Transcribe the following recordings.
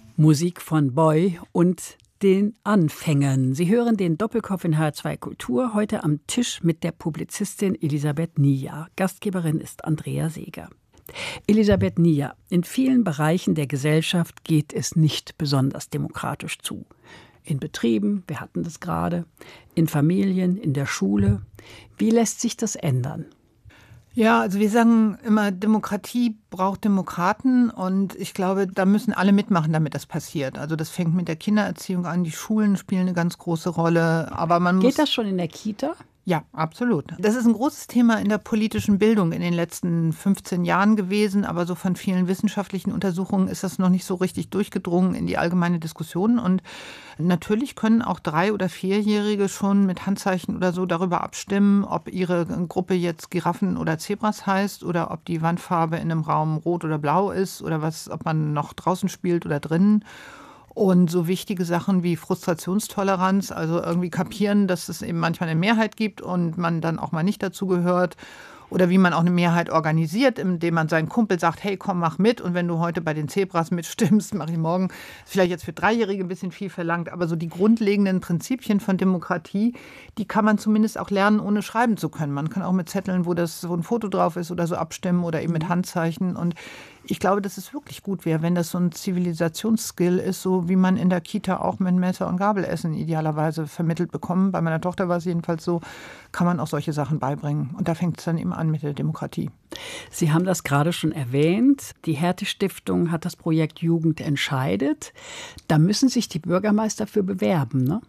Musik von Boy und den Anfängern. Sie hören den Doppelkopf in HR2 Kultur, heute am Tisch mit der Publizistin Elisabeth Nier. Gastgeberin ist Andrea Seeger. Elisabeth Nier, in vielen Bereichen der Gesellschaft geht es nicht besonders demokratisch zu. In Betrieben, wir hatten das gerade, in Familien, in der Schule. Wie lässt sich das ändern? Ja, also wir sagen immer, Demokratie braucht Demokraten und ich glaube, da müssen alle mitmachen, damit das passiert. Also das fängt mit der Kindererziehung an, die Schulen spielen eine ganz große Rolle, aber man muss... Geht das schon in der Kita? Ja, absolut. Das ist ein großes Thema in der politischen Bildung in den letzten 15 Jahren gewesen, aber so von vielen wissenschaftlichen Untersuchungen ist das noch nicht so richtig durchgedrungen in die allgemeine Diskussion. Und natürlich können auch 3- oder 4-Jährige schon mit Handzeichen oder so darüber abstimmen, ob ihre Gruppe jetzt Giraffen oder Zebras heißt oder ob die Wandfarbe in einem Raum rot oder blau ist oder ob man noch draußen spielt oder drinnen. Und so wichtige Sachen wie Frustrationstoleranz, also irgendwie kapieren, dass es eben manchmal eine Mehrheit gibt und man dann auch mal nicht dazu gehört. Oder wie man auch eine Mehrheit organisiert, indem man seinen Kumpel sagt, hey, komm, mach mit. Und wenn du heute bei den Zebras mitstimmst, mache ich morgen. Ist vielleicht jetzt für 3-Jährige ein bisschen viel verlangt. Aber so die grundlegenden Prinzipien von Demokratie, die kann man zumindest auch lernen, ohne schreiben zu können. Man kann auch mit Zetteln, wo ein Foto drauf ist oder so abstimmen oder eben mit Handzeichen. Und ich glaube, dass es wirklich gut wäre, wenn das so ein Zivilisationsskill ist, so wie man in der Kita auch mit Messer und Gabel essen idealerweise vermittelt bekommen. Bei meiner Tochter war es jedenfalls so, kann man auch solche Sachen beibringen. Und da fängt es dann eben an mit der Demokratie. Sie haben das gerade schon erwähnt. Die Hertie-Stiftung hat das Projekt Jugend entscheidet. Da müssen sich die Bürgermeister für bewerben, ne?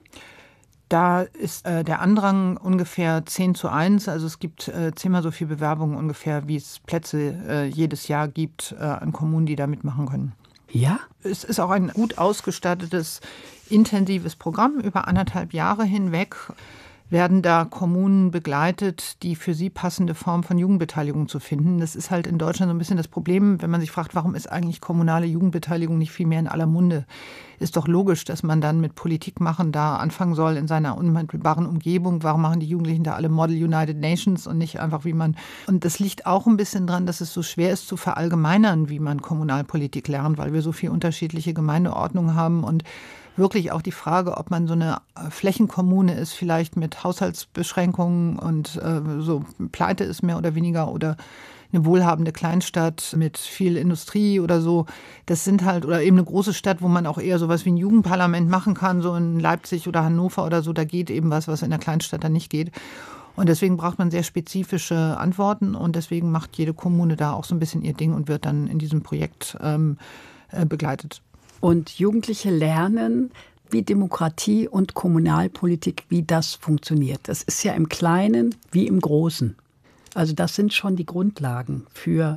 Da ist der Andrang ungefähr 10:1. Also es gibt 10-mal so viel Bewerbungen ungefähr, wie es Plätze jedes Jahr gibt an Kommunen, die da mitmachen können. Ja? Es ist auch ein gut ausgestattetes, intensives Programm über 1,5 Jahre hinweg. Werden da Kommunen begleitet, die für sie passende Form von Jugendbeteiligung zu finden. Das ist halt in Deutschland so ein bisschen das Problem, wenn man sich fragt, warum ist eigentlich kommunale Jugendbeteiligung nicht viel mehr in aller Munde? Ist doch logisch, dass man dann mit Politik machen da anfangen soll in seiner unmittelbaren Umgebung. Warum machen die Jugendlichen da alle Model United Nations und nicht einfach wie man... Und das liegt auch ein bisschen dran, dass es so schwer ist zu verallgemeinern, wie man Kommunalpolitik lernt, weil wir so viele unterschiedliche Gemeindeordnungen haben und wirklich auch die Frage, ob man so eine Flächenkommune ist, vielleicht mit Haushaltsbeschränkungen und so pleite ist mehr oder weniger oder eine wohlhabende Kleinstadt mit viel Industrie oder so. Das sind halt, oder eben eine große Stadt, wo man auch eher sowas wie ein Jugendparlament machen kann, so in Leipzig oder Hannover oder so. Da geht eben was in der Kleinstadt dann nicht geht. Und deswegen braucht man sehr spezifische Antworten und deswegen macht jede Kommune da auch so ein bisschen ihr Ding und wird dann in diesem Projekt begleitet. Und Jugendliche lernen, wie Demokratie und Kommunalpolitik, wie das funktioniert. Das ist ja im Kleinen wie im Großen. Also das sind schon die Grundlagen für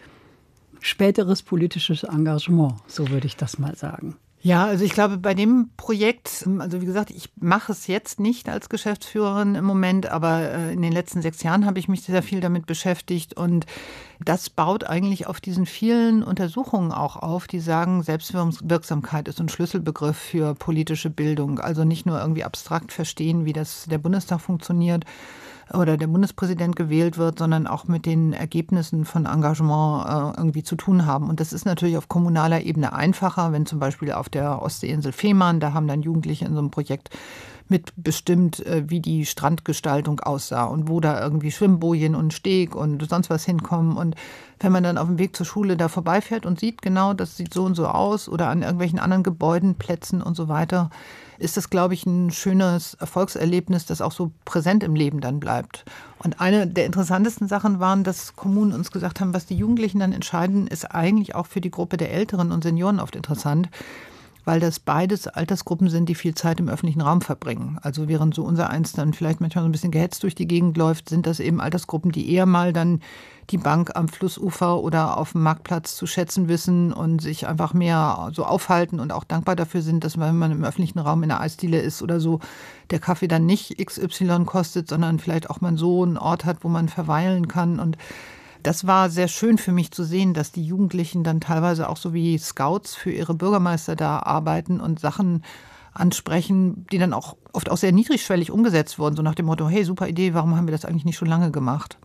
späteres politisches Engagement, so würde ich das mal sagen. Ja, also ich glaube, bei dem Projekt, also wie gesagt, ich mache es jetzt nicht als Geschäftsführerin im Moment, aber in den letzten 6 Jahren habe ich mich sehr viel damit beschäftigt und das baut eigentlich auf diesen vielen Untersuchungen auch auf, die sagen, Selbstwirksamkeit ist ein Schlüsselbegriff für politische Bildung. Also nicht nur irgendwie abstrakt verstehen, wie der Bundestag funktioniert oder der Bundespräsident gewählt wird, sondern auch mit den Ergebnissen von Engagement irgendwie zu tun haben. Und das ist natürlich auf kommunaler Ebene einfacher, wenn zum Beispiel auf der Ostseeinsel Fehmarn, da haben dann Jugendliche in so einem Projekt mitbestimmt, wie die Strandgestaltung aussah und wo da irgendwie Schwimmbojen und Steg und sonst was hinkommen. Und wenn man dann auf dem Weg zur Schule da vorbeifährt und sieht, genau, das sieht so und so aus oder an irgendwelchen anderen Gebäuden, Plätzen und so weiter, ist das, glaube ich, ein schönes Erfolgserlebnis, das auch so präsent im Leben dann bleibt. Und eine der interessantesten Sachen waren, dass Kommunen uns gesagt haben, was die Jugendlichen dann entscheiden, ist eigentlich auch für die Gruppe der Älteren und Senioren oft interessant, weil das beides Altersgruppen sind, die viel Zeit im öffentlichen Raum verbringen. Also während so unser Eins dann vielleicht manchmal so ein bisschen gehetzt durch die Gegend läuft, sind das eben Altersgruppen, die eher mal dann die Bank am Flussufer oder auf dem Marktplatz zu schätzen wissen und sich einfach mehr so aufhalten und auch dankbar dafür sind, dass wenn man im öffentlichen Raum in der Eisdiele ist oder so, der Kaffee dann nicht XY kostet, sondern vielleicht auch man so einen Ort hat, wo man verweilen kann. Und das war sehr schön für mich zu sehen, dass die Jugendlichen dann teilweise auch so wie Scouts für ihre Bürgermeister da arbeiten und Sachen ansprechen, die dann auch oft auch sehr niedrigschwellig umgesetzt wurden, so nach dem Motto, hey, super Idee, warum haben wir das eigentlich nicht schon lange gemacht?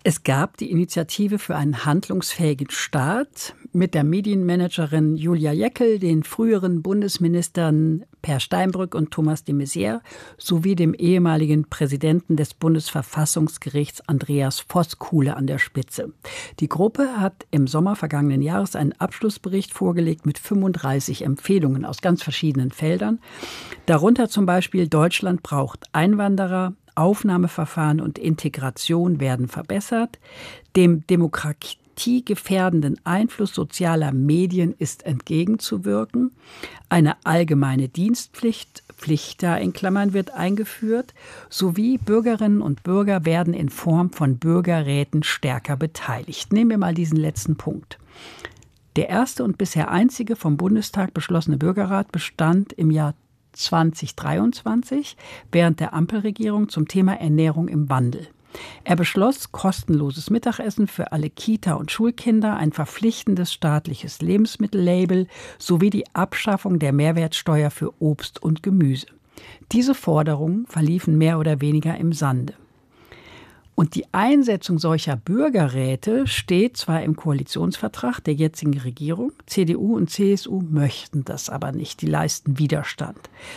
Es gab die Initiative für einen handlungsfähigen Staat mit der Medienmanagerin Julia Jäckel, den früheren Bundesministern Per Steinbrück und Thomas de Maizière sowie dem ehemaligen Präsidenten des Bundesverfassungsgerichts Andreas Voskuhle an der Spitze. Die Gruppe hat im Sommer vergangenen Jahres einen Abschlussbericht vorgelegt mit 35 Empfehlungen aus ganz verschiedenen Feldern. Darunter zum Beispiel: Deutschland braucht Einwanderer, Aufnahmeverfahren und Integration werden verbessert. Dem demokratiegefährdenden Einfluss sozialer Medien ist entgegenzuwirken. Eine allgemeine Dienstpflicht, Pflicht da in Klammern, wird eingeführt. Sowie Bürgerinnen und Bürger werden in Form von Bürgerräten stärker beteiligt. Nehmen wir mal diesen letzten Punkt. Der erste und bisher einzige vom Bundestag beschlossene Bürgerrat bestand im Jahr 2023 während der Ampelregierung zum Thema Ernährung im Wandel. Er beschloss kostenloses Mittagessen für alle Kita- und Schulkinder, ein verpflichtendes staatliches Lebensmittellabel sowie die Abschaffung der Mehrwertsteuer für Obst und Gemüse. Diese Forderungen verliefen mehr oder weniger im Sande. Und die Einsetzung solcher Bürgerräte steht zwar im Koalitionsvertrag der jetzigen Regierung, CDU und CSU möchten das aber nicht, die leisten Widerstand.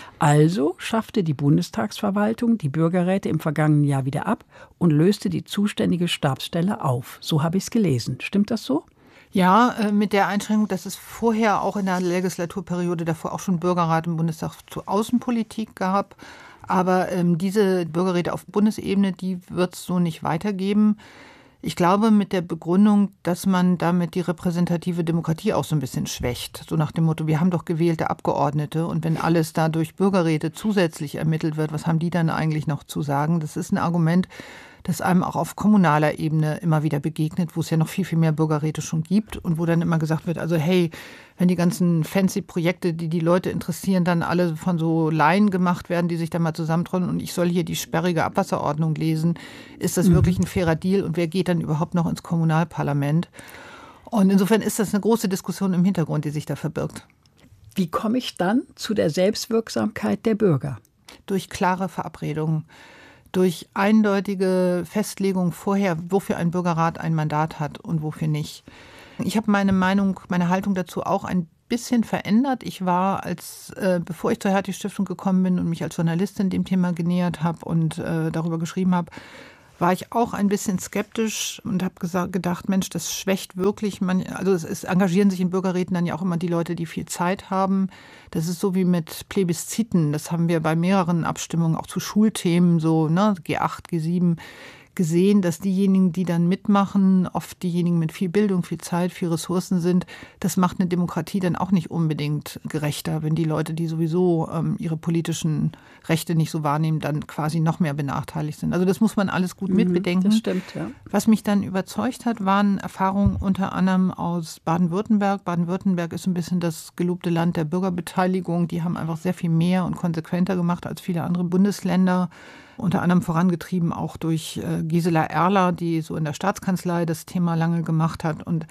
Also schaffte die Bundestagsverwaltung die Bürgerräte im vergangenen Jahr wieder ab und löste die zuständige Stabsstelle auf. So habe ich es gelesen. Stimmt das so? Ja, mit der Einschränkung, dass es vorher auch in der Legislaturperiode davor auch schon Bürgerrat im Bundestag zur Außenpolitik gab. Aber diese Bürgerräte auf Bundesebene, die wird es so nicht weitergeben. Ich glaube mit der Begründung, dass man damit die repräsentative Demokratie auch so ein bisschen schwächt. So nach dem Motto, wir haben doch gewählte Abgeordnete und wenn alles da durch Bürgerräte zusätzlich ermittelt wird, was haben die dann eigentlich noch zu sagen? Das ist ein Argument, das einem auch auf kommunaler Ebene immer wieder begegnet, wo es ja noch viel, viel mehr Bürgerräte schon gibt und wo dann immer gesagt wird, also hey, wenn die ganzen fancy Projekte, die die Leute interessieren, dann alle von so Laien gemacht werden, die sich dann mal zusammentronnen und ich soll hier die sperrige Abwasserordnung lesen, ist das wirklich ein fairer Deal und wer geht dann überhaupt noch ins Kommunalparlament? Und insofern ist das eine große Diskussion im Hintergrund, die sich da verbirgt. Wie komme ich dann zu der Selbstwirksamkeit der Bürger? Durch klare Verabredungen. Durch eindeutige Festlegung vorher, wofür ein Bürgerrat ein Mandat hat und wofür nicht. Ich habe meine Haltung dazu auch ein bisschen verändert. Ich war, bevor ich zur Hertie-Stiftung gekommen bin und mich als Journalistin dem Thema genähert habe und darüber geschrieben habe, war ich auch ein bisschen skeptisch und habe gedacht, Mensch, das schwächt wirklich. Es engagieren sich in Bürgerräten dann ja auch immer die Leute, die viel Zeit haben. Das ist so wie mit Plebisziten. Das haben wir bei mehreren Abstimmungen, auch zu Schulthemen, so G8, G7, gesehen, dass diejenigen, die dann mitmachen, oft diejenigen mit viel Bildung, viel Zeit, viel Ressourcen sind. Das macht eine Demokratie dann auch nicht unbedingt gerechter, wenn die Leute, die sowieso ihre politischen Rechte nicht so wahrnehmen, dann quasi noch mehr benachteiligt sind. Also das muss man alles gut mitbedenken. Das stimmt, ja. Was mich dann überzeugt hat, waren Erfahrungen unter anderem aus Baden-Württemberg. Baden-Württemberg ist ein bisschen das gelobte Land der Bürgerbeteiligung. Die haben einfach sehr viel mehr und konsequenter gemacht als viele andere Bundesländer. Unter anderem vorangetrieben auch durch Gisela Erler, die so in der Staatskanzlei das Thema lange gemacht hat. Und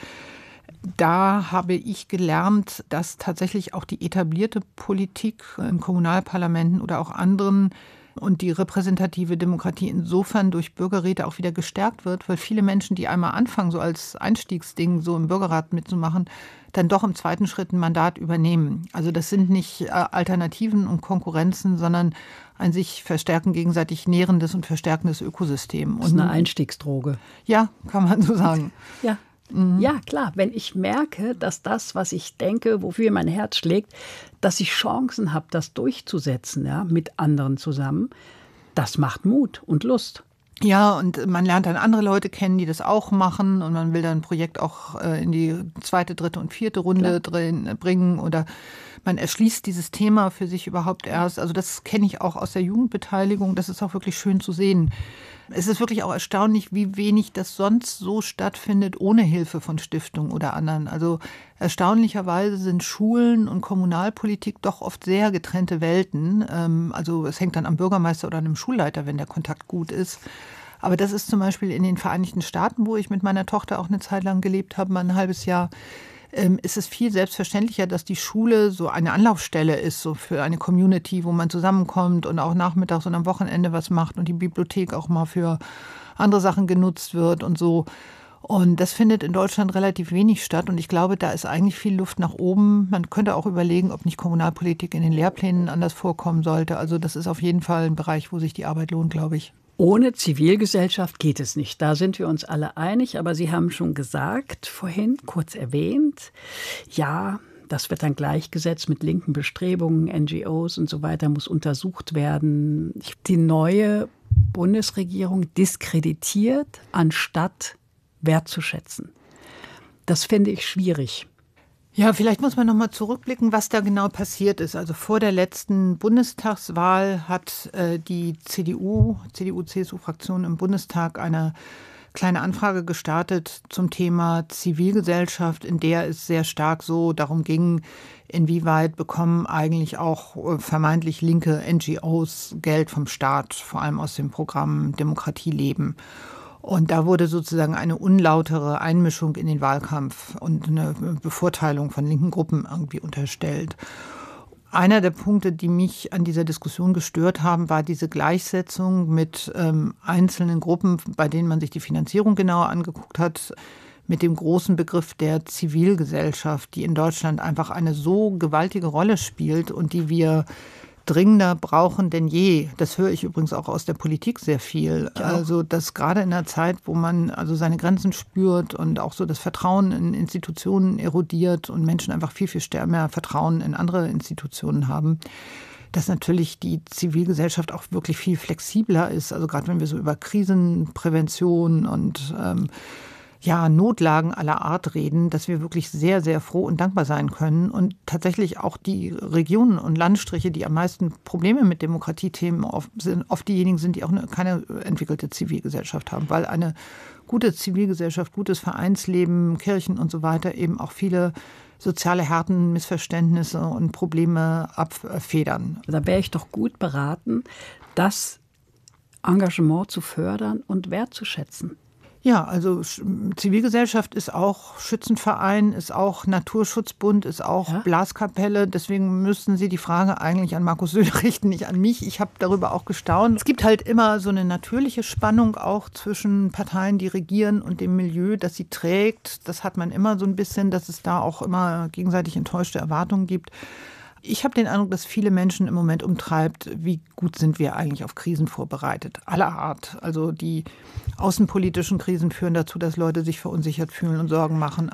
da habe ich gelernt, dass tatsächlich auch die etablierte Politik in Kommunalparlamenten oder auch anderen und die repräsentative Demokratie insofern durch Bürgerräte auch wieder gestärkt wird, weil viele Menschen, die einmal anfangen, so als Einstiegsding so im Bürgerrat mitzumachen, dann doch im zweiten Schritt ein Mandat übernehmen. Also das sind nicht Alternativen und Konkurrenzen, sondern ein sich gegenseitig nährendes und verstärkendes Ökosystem. Das ist eine Einstiegsdroge. Ja, kann man so sagen. Ja. Ja, klar. Wenn ich merke, dass das, was ich denke, wofür mein Herz schlägt, dass ich Chancen habe, das durchzusetzen, ja, mit anderen zusammen, das macht Mut und Lust. Ja, und man lernt dann andere Leute kennen, die das auch machen und man will dann ein Projekt auch in die 2., 3. und 4. Runde bringen oder man erschließt dieses Thema für sich überhaupt erst. Also das kenne ich auch aus der Jugendbeteiligung. Das ist auch wirklich schön zu sehen. Es ist wirklich auch erstaunlich, wie wenig das sonst so stattfindet ohne Hilfe von Stiftungen oder anderen. Also erstaunlicherweise sind Schulen und Kommunalpolitik doch oft sehr getrennte Welten. Also es hängt dann am Bürgermeister oder an einem Schulleiter, wenn der Kontakt gut ist. Aber das ist zum Beispiel in den Vereinigten Staaten, wo ich mit meiner Tochter auch eine Zeit lang gelebt habe, mal ein halbes Jahr. ist es viel selbstverständlicher, dass die Schule so eine Anlaufstelle ist, so für eine Community, wo man zusammenkommt und auch nachmittags und am Wochenende was macht und die Bibliothek auch mal für andere Sachen genutzt wird und so. Und das findet in Deutschland relativ wenig statt. Und ich glaube, da ist eigentlich viel Luft nach oben. Man könnte auch überlegen, ob nicht Kommunalpolitik in den Lehrplänen anders vorkommen sollte. Also das ist auf jeden Fall ein Bereich, wo sich die Arbeit lohnt, glaube ich. Ohne Zivilgesellschaft geht es nicht. Da sind wir uns alle einig. Aber Sie haben schon gesagt, vorhin kurz erwähnt, ja, das wird dann gleichgesetzt mit linken Bestrebungen, NGOs und so weiter, muss untersucht werden. Die neue Bundesregierung diskreditiert, anstatt wertzuschätzen. Das finde ich schwierig. Ja, vielleicht muss man noch mal zurückblicken, was da genau passiert ist. Also vor der letzten Bundestagswahl hat die CDU-CSU-Fraktion im Bundestag eine kleine Anfrage gestartet zum Thema Zivilgesellschaft, in der es sehr stark so darum ging, inwieweit bekommen eigentlich auch vermeintlich linke NGOs Geld vom Staat, vor allem aus dem Programm Demokratie leben. Und da wurde sozusagen eine unlautere Einmischung in den Wahlkampf und eine Bevorteilung von linken Gruppen irgendwie unterstellt. Einer der Punkte, die mich an dieser Diskussion gestört haben, war diese Gleichsetzung mit einzelnen Gruppen, bei denen man sich die Finanzierung genauer angeguckt hat, mit dem großen Begriff der Zivilgesellschaft, die in Deutschland einfach eine so gewaltige Rolle spielt und die wir dringender brauchen denn je. Das höre ich übrigens auch aus der Politik sehr viel. Ja. Also, dass gerade in einer Zeit, wo man also seine Grenzen spürt und auch so das Vertrauen in Institutionen erodiert und Menschen einfach viel, viel mehr Vertrauen in andere Institutionen haben, dass natürlich die Zivilgesellschaft auch wirklich viel flexibler ist. Also gerade wenn wir so über Krisenprävention und Notlagen aller Art reden, dass wir wirklich sehr, sehr froh und dankbar sein können und tatsächlich auch die Regionen und Landstriche, die am meisten Probleme mit Demokratiethemen oft diejenigen sind, die auch keine entwickelte Zivilgesellschaft haben, weil eine gute Zivilgesellschaft, gutes Vereinsleben, Kirchen und so weiter eben auch viele soziale Härten, Missverständnisse und Probleme abfedern. Da wäre ich doch gut beraten, das Engagement zu fördern und wertzuschätzen. Ja, also Zivilgesellschaft ist auch Schützenverein, ist auch Naturschutzbund, ist auch Blaskapelle. Deswegen müssten Sie die Frage eigentlich an Markus Söder richten, nicht an mich. Ich habe darüber auch gestaunt. Es gibt halt immer so eine natürliche Spannung auch zwischen Parteien, die regieren und dem Milieu, das sie trägt. Das hat man immer so ein bisschen, dass es da auch immer gegenseitig enttäuschte Erwartungen gibt. Ich habe den Eindruck, dass viele Menschen im Moment umtreibt, wie gut sind wir eigentlich auf Krisen vorbereitet, aller Art. Also die außenpolitischen Krisen führen dazu, dass Leute sich verunsichert fühlen und Sorgen machen.